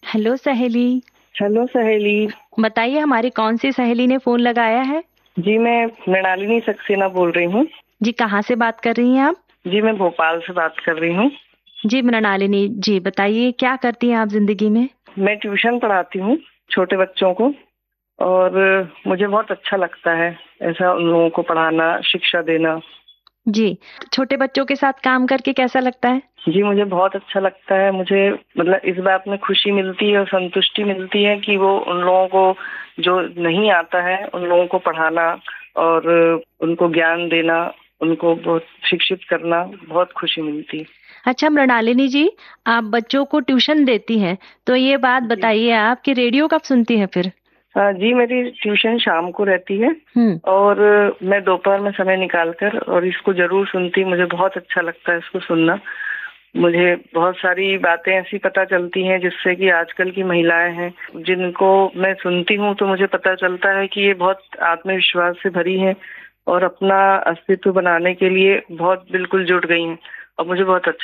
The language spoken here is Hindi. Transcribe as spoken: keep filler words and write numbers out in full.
हेलो सहेली। हेलो सहेली। बताइए हमारी कौन सी सहेली ने फोन लगाया है। जी मैं मृणालिनी सक्सेना बोल रही हूँ। जी कहाँ से बात कर रही हैं आप। जी मैं भोपाल से बात कर रही हूँ। जी मृणालिनी जी बताइए क्या करती हैं आप जिंदगी में। मैं ट्यूशन पढ़ाती हूँ छोटे बच्चों को। और मुझे बहुत अच्छा लगता है ऐसा उन लोगों को पढ़ाना, शिक्षा देना। जी छोटे बच्चों के साथ काम करके कैसा लगता है। जी मुझे बहुत अच्छा लगता है। मुझे मतलब इस बात में खुशी मिलती है और संतुष्टि मिलती है कि वो उन लोगों को जो नहीं आता है उन लोगों को पढ़ाना और उनको ज्ञान देना, उनको बहुत शिक्षित करना, बहुत खुशी मिलती है। अच्छा मृणालिनी जी, आप बच्चों को ट्यूशन देती हैं तो ये बात जी बताइए आप कि रेडियो कब सुनती हैं फिर। हाँ जी, मेरी ट्यूशन शाम को रहती है। हम्म। और मैं दोपहर में समय निकालकर और इसको जरूर सुनती। मुझे बहुत अच्छा लगता है इसको सुनना। मुझे बहुत सारी बातें ऐसी पता चलती हैं जिससे कि आजकल की महिलाएं हैं जिनको मैं सुनती हूँ तो मुझे पता चलता है कि ये बहुत आत्मविश्वास से भरी हैं और अपना अस्तित्व बनाने के लिए बहुत बिल्कुल जुट गई हैं और मुझे बहुत अच्छा